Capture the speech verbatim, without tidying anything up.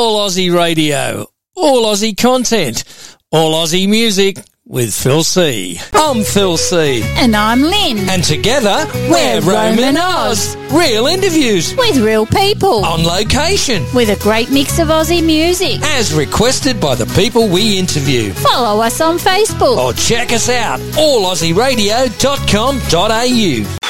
All Aussie Radio, all Aussie content, all Aussie music with Phil C. I'm Phil C. And I'm Lynn. And together, we're, we're Roman Oz. Real interviews. With real people. On location. With a great mix of Aussie music. As requested by the people we interview. Follow us on Facebook. Or check us out, all aussie radio dot com dot a u.